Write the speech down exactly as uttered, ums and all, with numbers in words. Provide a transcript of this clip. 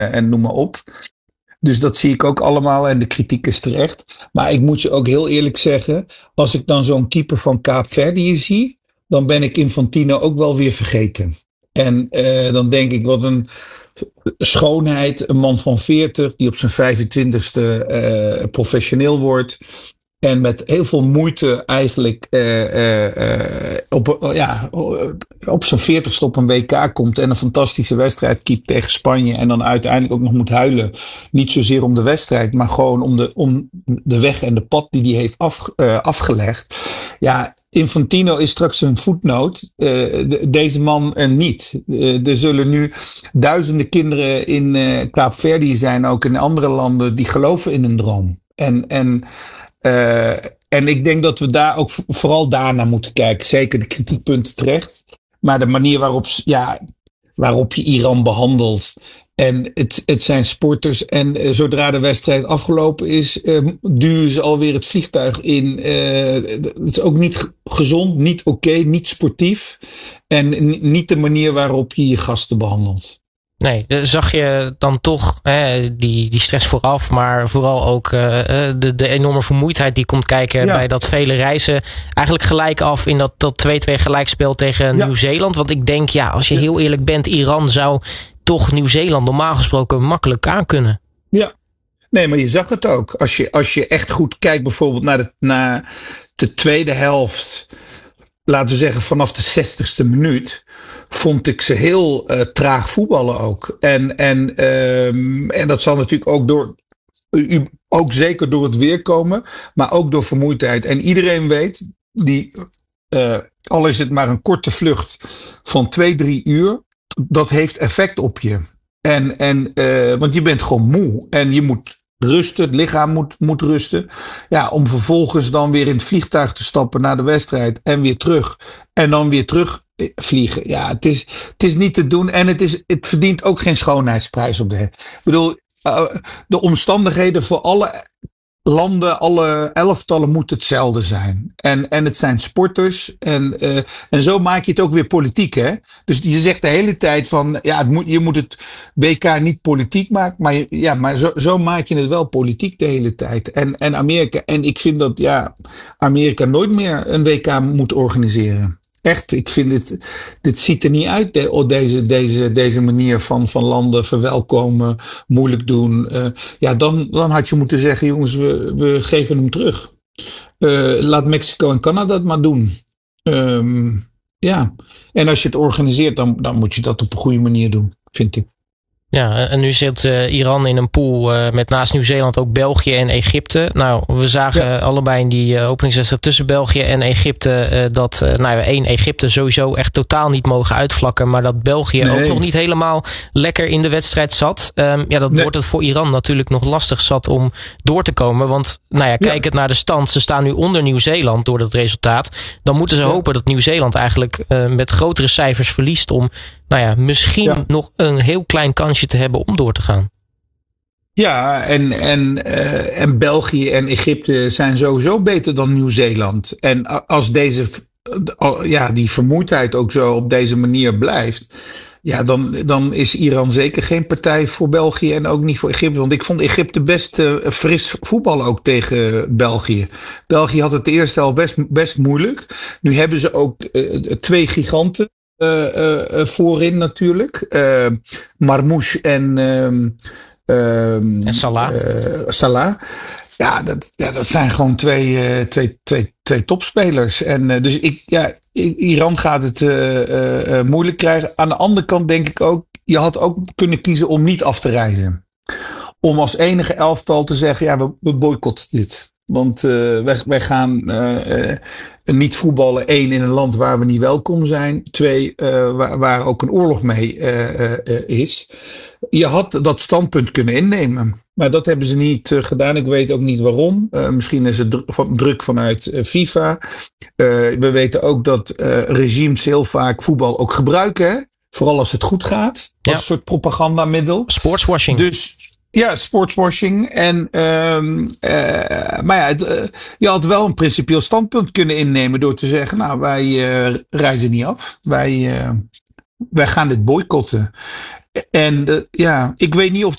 en noem maar op. Dus dat zie ik ook allemaal en de kritiek is terecht. Maar ik moet je ook heel eerlijk zeggen, als ik dan zo'n keeper van Kaapverdië zie, dan ben ik Infantino ook wel weer vergeten. En uh, dan denk ik, wat een schoonheid, een man van veertig die op zijn vijfentwintigste uh, professioneel wordt. En met heel veel moeite eigenlijk uh, uh, uh, op, uh, ja, op zijn veertigste op een W K komt. En een fantastische wedstrijd keept tegen Spanje. En dan uiteindelijk ook nog moet huilen. Niet zozeer om de wedstrijd, maar gewoon om de, om de weg en de pad die hij heeft af, uh, afgelegd. Ja, Infantino is straks een voetnoot. Uh, de, deze man uh, niet. Uh, er zullen nu duizenden kinderen in uh, Kaapverdië zijn, ook in andere landen, die geloven in een droom. En... en Uh, en ik denk dat we daar ook vooral daarnaar moeten kijken. Zeker de kritiekpunten terecht. Maar de manier waarop, ja, waarop je Iran behandelt. En het, het zijn sporters. En uh, zodra de wedstrijd afgelopen is, uh, duwen ze alweer het vliegtuig in. Uh, het is ook niet gezond, niet oké, okay, niet sportief. En n- niet de manier waarop je je gasten behandelt. Nee, zag je dan toch hè, die, die stress vooraf, maar vooral ook uh, de, de enorme vermoeidheid die komt kijken ja. bij dat vele reizen. Eigenlijk gelijk af in dat, dat twee-twee gelijkspel tegen ja. Nieuw-Zeeland. Want ik denk, ja, als je heel eerlijk bent, Iran zou toch Nieuw-Zeeland normaal gesproken makkelijk aan kunnen. Ja, nee, maar je zag het ook. Als je, als je echt goed kijkt bijvoorbeeld naar de, naar de tweede helft, laten we zeggen vanaf de zestigste minuut, vond ik ze heel uh, traag voetballen ook. En, en, um, en dat zal natuurlijk ook door, uh, ook zeker door het weer komen, maar ook door vermoeidheid. En iedereen weet, die, uh, al is het maar een korte vlucht van twee, drie uur, dat heeft effect op je. En, en, uh, want je bent gewoon moe en je moet rusten, het lichaam moet, moet rusten. Ja, om vervolgens dan weer in het vliegtuig te stappen naar de wedstrijd en weer terug. En dan weer terug vliegen. Ja, het is, het is niet te doen en het, is, het verdient ook geen schoonheidsprijs op de. Ik bedoel, uh, de omstandigheden voor alle landen, alle elftallen moeten hetzelfde zijn. En, en het zijn sporters. En, uh, en zo maak je het ook weer politiek, hè? Dus je zegt de hele tijd van, ja, het moet, je moet het W K niet politiek maken. Maar, ja, maar zo, zo maak je het wel politiek de hele tijd. En, en Amerika, en ik vind dat, ja, Amerika nooit meer een W K moet organiseren. Echt, ik vind dit, dit ziet er niet uit, de, deze, deze, deze manier van, van landen verwelkomen, moeilijk doen. Uh, ja, dan, dan had je moeten zeggen, jongens, we, we geven hem terug. Uh, laat Mexico en Canada het maar doen. Um, ja, en als je het organiseert, dan, dan moet je dat op een goede manier doen, vind ik. Ja, en nu zit uh, Iran in een pool uh, met naast Nieuw-Zeeland ook België en Egypte. Nou, we zagen ja. allebei in die uh, openingswedstrijd tussen België en Egypte uh, dat, uh, nou ja, één, Egypte sowieso echt totaal niet mogen uitvlakken, maar dat België nee. ook nog niet helemaal lekker in de wedstrijd zat. Um, ja, dat nee. wordt het voor Iran natuurlijk nog lastig zat om door te komen, want, nou ja, kijk ja. het naar de stand, ze staan nu onder Nieuw-Zeeland door dat resultaat. Dan moeten ze ja. hopen dat Nieuw-Zeeland eigenlijk uh, met grotere cijfers verliest om, nou ja, misschien ja. nog een heel klein kansje te hebben om door te gaan. Ja, en, en, uh, en België en Egypte zijn sowieso beter dan Nieuw-Zeeland. En als deze, ja, die vermoeidheid ook zo op deze manier blijft, ja, dan, dan is Iran zeker geen partij voor België en ook niet voor Egypte. Want ik vond Egypte best uh, fris voetballen ook tegen België. België had het de eerste helft best, best moeilijk. Nu hebben ze ook uh, twee giganten Uh, uh, uh, voorin natuurlijk. Uh, Marmouche en, uh, uh, en Salah. Uh, Salah. Ja, dat, ja, dat zijn gewoon twee, uh, twee, twee, twee topspelers. En uh, dus ik, ja, Iran gaat het uh, uh, uh, moeilijk krijgen. Aan de andere kant denk ik ook, je had ook kunnen kiezen om niet af te reizen. Om als enige elftal te zeggen, ja, we, we boycotten dit. Want uh, wij, wij gaan uh, uh, niet voetballen. Één, in een land waar we niet welkom zijn. Twee, uh, waar, waar ook een oorlog mee uh, uh, is. Je had dat standpunt kunnen innemen. Maar dat hebben ze niet uh, gedaan. Ik weet ook niet waarom. Uh, misschien is het dr- van, druk vanuit uh, FIFA. Uh, we weten ook dat uh, regimes heel vaak voetbal ook gebruiken. Hè? Vooral als het goed gaat. Als ja. een soort propagandamiddel. Sportswashing. Dus ja, sportswashing. En, um, uh, maar ja, het, uh, je had wel een principieel standpunt kunnen innemen door te zeggen, nou, wij uh, reizen niet af. Wij, uh, wij gaan dit boycotten. En uh, ja, ik weet niet of